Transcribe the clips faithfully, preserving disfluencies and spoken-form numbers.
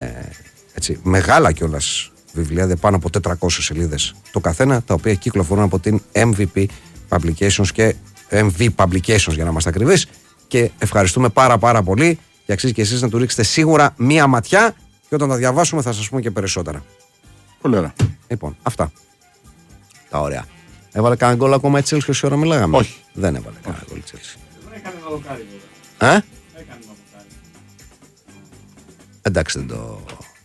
έτσι, μεγάλα κιόλας βιβλία, δε πάνω από τετρακόσιες σελίδες το καθένα, τα οποία κυκλοφορούν από την εμ βι πι Publications και εμ βι Publications για να είμαστε ακριβείς. Και ευχαριστούμε πάρα πάρα πολύ και αξίζει και εσείς να του ρίξετε σίγουρα μία ματιά και όταν τα διαβάσουμε θα σας πούμε και περισσότερα. Πολύ ωραία. Λοιπόν, αυτά. Τα ωραία. Έβαλε κανένα γκολ ακόμα η Chelsea όση ώρα μιλάγαμε? Όχι. Δεν έβαλε κανένα γκολ η Chelsea. Δεν έκανε ένα δοκάρι. Ε? Έκανε ένα δοκάρι. Εντάξει, δεν το...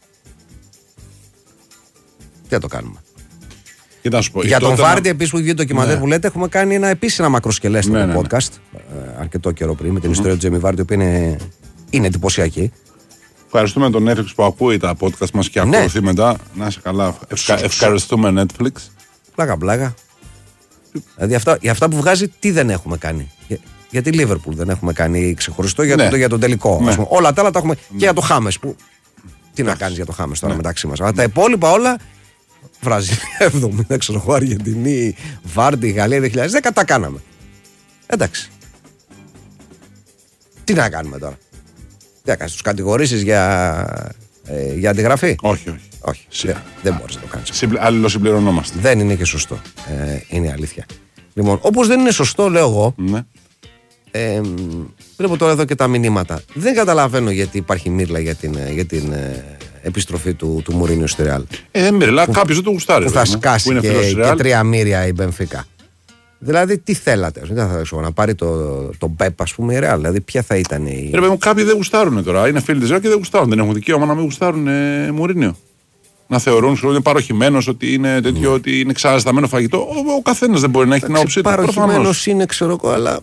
Τι θα το κάνουμε. Κοίτα, σου πω, Για τον τότε Βάρντι, να... επίσης που βγήκε το ντοκιμαντέρ Ναι. που λέτε, έχουμε κάνει ένα, επίσης ένα μακροσκελέστατο Ναι, ναι, ναι. podcast ε, αρκετό καιρό πριν με την mm-hmm. ιστορία του Τζέμι Βάρντι, που είναι, είναι εντυπωσιακή. Ευχαριστούμε τον Netflix που ακούει τα podcast μας και Ναι. ακολουθεί μετά. Να είσαι καλά. Ευχα... Ευχαριστούμε Netflix. Πλάκα πλάκα. Δηλαδή αυτά, για αυτά που βγάζει, τι δεν έχουμε κάνει. Για, για τη Λίβερπουλ δεν έχουμε κάνει ξεχωριστό για, Ναι. το, για τον τελικό. Ναι. Ας πούμε. Όλα τα άλλα τα έχουμε. Ναι. Και για το Χάμες. Που... Τι να κάνεις για το Χάμες τώρα ναι. μεταξύ μας. Αλλά τα υπόλοιπα όλα. Βραζιλία εβδομήντα, ξέρω εγώ, Αργεντινή, Βάρντι, Γαλλία δύο χιλιάδες δέκα, τα κάναμε. Εντάξει. Τι να κάνουμε τώρα. Τι να κάνεις, τους κατηγορήσεις για, ε, για αντιγραφή? Όχι, όχι. Όχι. Συ... Δεν, δεν μπορείς να το κάνεις. Συμπλη... Αλληλοσυμπληρωνόμαστε. Δεν είναι και σωστό. Ε, είναι αλήθεια. Λοιπόν, όπως δεν είναι σωστό, λέω εγώ. Ναι. Ε, βλέπω τώρα εδώ και τα μηνύματα. Δεν καταλαβαίνω γιατί υπάρχει μύρλα για την, για την ε, επιστροφή του, του Μουρίνιο στη Ρεάλ. Ε, δεν μύρλα, κάποιος δεν το γουστάρει. Που θα σκάσει που και, και τρία μύρια η Μπενφίκα. Δηλαδή, τι θέλατε, δεν θα ξέρω, να πάρει το, το Μπέπ, ας πούμε, η Ρεάλ. Δηλαδή, ποια θα ήταν η. Ρε παιδί, κάποιοι δεν γουστάρουν τώρα. Είναι φίλοι της Ρεάλ και δεν γουστάρουν. Δεν έχουν δικαίωμα να μην γουστάρουν ε, Μουρίνιο. Να θεωρούν ότι είναι παροχημένος, ότι είναι τέτοιο, mm. ότι είναι ξαρασταμένο φαγητό. Ο, ο καθένας δεν μπορεί να έχει την άποψή του. Παροχημένος είναι, ξέρω εγώ, αλλά.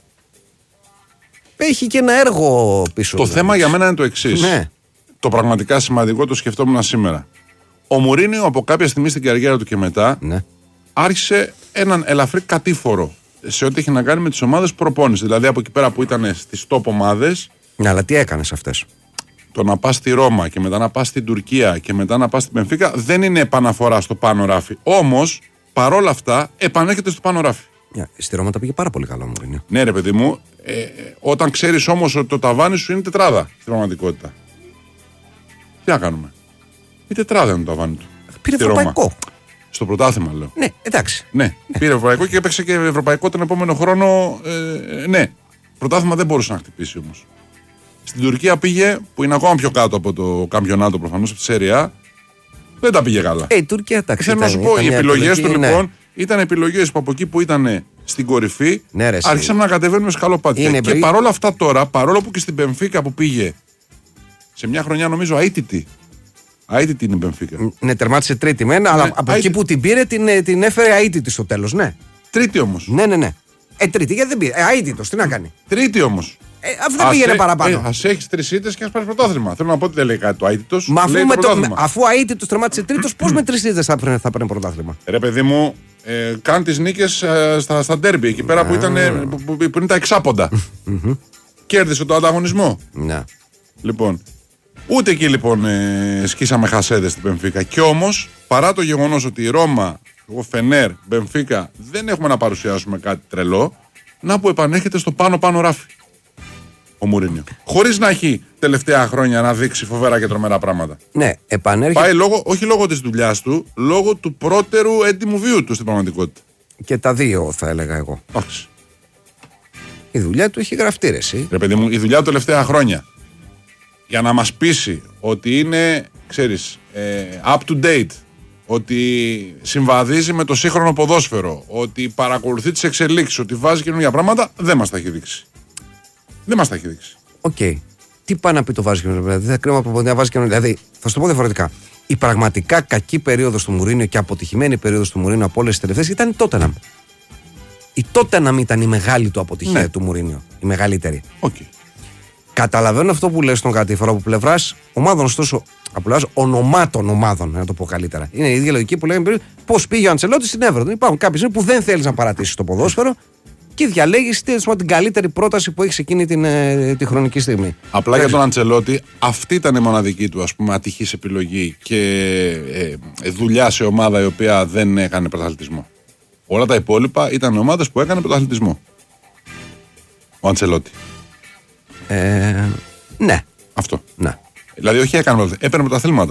Έχει και ένα έργο πίσω. Το θέμα για μένα είναι το εξής. Ναι. Το πραγματικά σημαντικό το σκεφτόμουν σήμερα. Ο Μουρίνιο από κάποια στιγμή στην καριέρα του και μετά ναι. άρχισε έναν ελαφρύ κατήφορο σε ό,τι έχει να κάνει με τις ομάδες προπόνηση. Δηλαδή από εκεί πέρα που ήταν στις top ομάδες. Ναι, αλλά τι έκανε αυτές? Το να πας στη Ρώμα και μετά να πας στην Τουρκία και μετά να πας στην Μπενφίκα δεν είναι επαναφορά στο πάνω ράφι. Όμως παρόλα αυτά επανέρχεται στο πάνω ράφι. Yeah, στη Ρώμα τα πήγε πάρα πολύ καλά ο Μουρίνιο. Ναι, ρε παιδί μου, ε, όταν ξέρεις όμως ότι το ταβάνι σου είναι τετράδα στην πραγματικότητα. Τι να κάνουμε. Η τετράδα είναι το ταβάνι του. Πήρε ευρωπαϊκό. Στο πρωτάθλημα λέω. Ναι, εντάξει. Ναι, πήρε ευρωπαϊκό και έπαιξε και ευρωπαϊκό τον επόμενο χρόνο. Ε, ναι, πρωτάθλημα δεν μπορούσε να χτυπήσει όμως. Στην Τουρκία πήγε, που είναι ακόμα πιο κάτω από το καμπιονάτο προφανώς, από τη Σέρια. Δεν τα πήγε καλά. Ε, η Τουρκία, εντάξει. Θέλω να σου πω, οι επιλογές του ναι. λοιπόν ήταν επιλογές που από εκεί που ήταν στην κορυφή ναι, ρε, άρχισαν να κατεβαίνουν σκαλοπάτια. Και επιλογή... παρόλα αυτά τώρα, παρόλο που και στην Μπενφίκα που πήγε σε μια χρονιά νομίζω αίτητη. Αίτητη είναι η Μπενφίκα. Ναι, τερμάτισε τρίτη μένα, ναι, αλλά από αίτητη. Εκεί που την πήρε την, την έφερε αίτητη στο τέλος, ναι. Τρίτη όμως. Ναι, ναι, ναι. Ε, τρίτη, γιατί δεν πήρε. Ε, αίτητος, τι να κάνει. Τρίτη όμως. Ε, αφού δεν πήγαινε παραπάνω. Α ε, έχει τρεις ήττες και α πάρει πρωτάθλημα. Θέλω να πω ότι δεν λέει κάτι το αίτητος. Μα αφού, με το, αφού αίτητος τερμάτισε τρίτος, πώς με τρεις ήττες θα παίρνει πρωτάθλημα? Ρε παιδί μου, ε, κάνει τις νίκες ε, στα, στα ντέρμπι εκεί πέρα που, ήταν, ε, που, που, που είναι τα εξάποντα. Κέρδισε το ανταγωνισμό. Να. Λοιπόν, ούτε εκεί λοιπόν ε, σκίσαμε χασέδες στην Μπενφίκα. Και όμως, παρά το γεγονός ότι η Ρώμα, ο Φενέρ, Μπενφίκα δεν έχουμε να παρουσιάσουμε κάτι τρελό, να που επανέρχεται στο πάνω-πάνω ράφι ο Μουρίνιο. Χωρίς να έχει τελευταία χρόνια να δείξει φοβερά και τρομερά πράγματα. Ναι, επανέρχεται. Πάει λόγω, όχι λόγω της δουλειάς του, λόγω του πρώτερου έντιμου βίου του στην πραγματικότητα. Και τα δύο θα έλεγα εγώ. Όχι. Η δουλειά του έχει γραφτεί, ρε εσύ. Ρε παιδί μου, η δουλειά του τελευταία χρόνια για να μας πείσει ότι είναι, ξέρεις, ε, up to date, ότι συμβαδίζει με το σύγχρονο ποδόσφαιρο, ότι παρακολουθεί τις εξελίξεις, ότι βάζει καινούργια πράγματα, δεν μας τα έχει δείξει. Δεν μας τα έχει δείξει. Οκ. Okay. Τι πάει να πει το βάζει καινούργια? Δηλαδή, θα κρίμα από να βάζει καινούργια. Δηλαδή, θα σου το πω διαφορετικά. Η πραγματικά κακή περίοδος του Μουρίνιο και αποτυχημένη περίοδος του Μουρίνιο από όλες τις τελευταίες ήταν η Τότεναμ. Η Τότεναμ ήταν η μεγάλη του αποτυχία, ναι, του Μουρίνιο. Η μεγαλύτερη. Okay. Καταλαβαίνω αυτό που λες στον κατήφορο από πλευράς ομάδων, ωστόσο από πλευράς ονομάτων ομάδων, να το πω καλύτερα. Είναι η ίδια λογική που λέγαμε πριν, πώς πήγε ο Αντσελότη στην Everton. Υπάρχουν κάποιοι που δεν θέλεις να παρατήσεις το ποδόσφαιρο και διαλέγεις την καλύτερη πρόταση που έχεις εκείνη την, τη χρονική στιγμή. Απλά για τον Αντσελότη, αυτή ήταν η μοναδική του, ας πούμε, ατυχής επιλογή και ε, ε, δουλειά σε ομάδα η οποία δεν έκανε πρωταθλητισμό. Όλα τα υπόλοιπα ήταν ομάδες που έκανε πρωταθλητισμό. Ο Αντσελότη. Ε, ναι. Αυτό. Ναι. Δηλαδή, όχι έκανε, έπαιρνε πρωταθλήματα.